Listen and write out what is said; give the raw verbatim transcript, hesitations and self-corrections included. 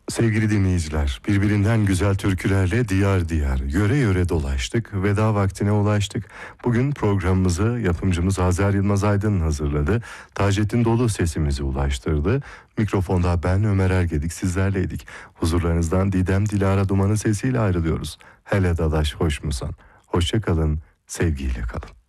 Sevgili dinleyiciler, birbirinden güzel türkülerle diyar diyar, yöre yöre dolaştık, veda vaktine ulaştık. Bugün programımızı yapımcımız Azer Yılmaz Aydın hazırladı. Taceddin Dolu sesimizi ulaştırdı. Mikrofonda ben Ömer Ergedik sizlerleydik. Huzurlarınızdan Didem Dilara Duman'ın sesiyle ayrılıyoruz. Hele dadaş hoş musan? Hoşça kalın, sevgiyle kalın.